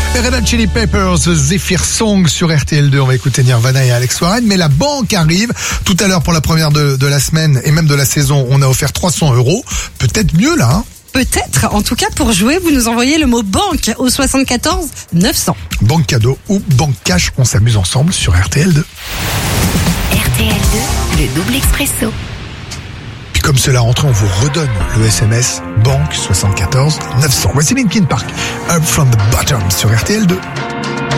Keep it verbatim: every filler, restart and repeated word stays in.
Les Red Hot Chili Peppers, Zephyr Song sur R T L deux. On va écouter Nirvana et Alex Warren. Mais la banque arrive. Tout à l'heure, pour la première de, de la semaine et même de la saison, on a offert trois cents euros. Peut-être mieux là, hein. Peut-être. En tout cas, pour jouer, vous nous envoyez le mot banque au soixante-quatorze neuf cents. Banque cadeau ou banque cash. On s'amuse ensemble sur R T L deux. R T L deux, le double expresso. Puis comme cela rentre, on vous redonne le S M S banque soixante-quatorze neuf cents. Voici Linkin Park, Up from the Bottom sur R T L deux.